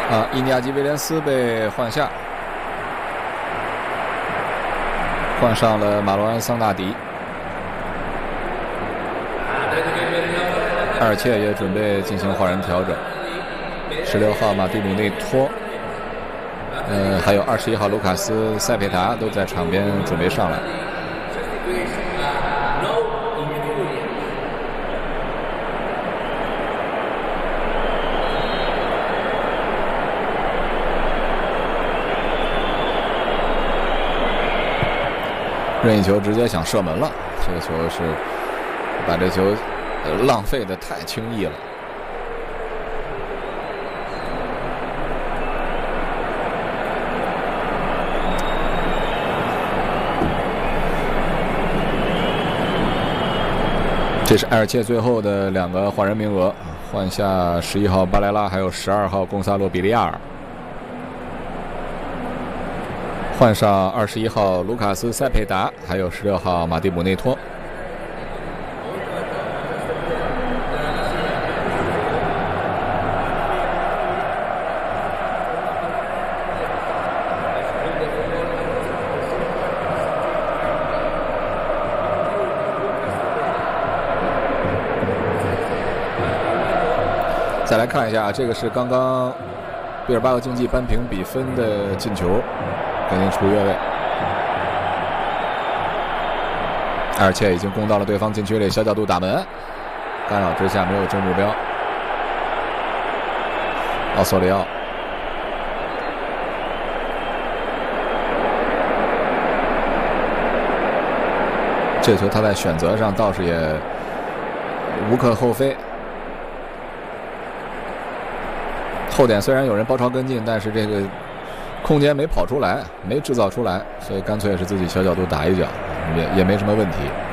伊尼亚基·威廉斯被换下，换上了马罗安·桑纳迪。阿尔切也准备进行换人调整。16号马蒂姆内托，还有21号卢卡斯·塞佩达都在场边准备上来。任意球直接想射门了，这个球是把这球浪费的太轻易了。这是埃尔切最后的2个换人名额，换下11号巴莱拉，还有12号贡萨洛·比利亚尔，换上21号卢卡斯·塞佩达，还有16号马蒂姆内托。再来看一下，这个是刚刚毕尔巴鄂竞技扳平比分的进球，赶紧出越位。埃尔切已经攻到了对方禁区里，小角度打门，干扰之下没有中目标。奥索里奥，这球他在选择上倒是也无可厚非。后点虽然有人包抄跟进，但是这个空间没跑出来，没制造出来，所以干脆是自己小角度打一脚，也没什么问题。